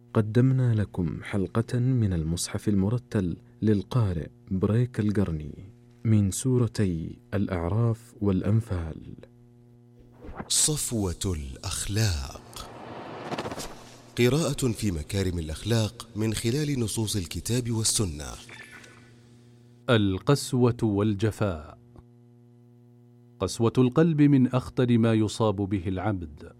قدمنا لكم حلقة من المصحف المرتل للقارئ بريك القرني من سورتي الأعراف والأنفال. صفوة الأخلاق، قراءة في مكارم الأخلاق من خلال نصوص الكتاب والسنة. القسوة والجفاء. قسوة القلب من أخطر ما يصاب به العبد،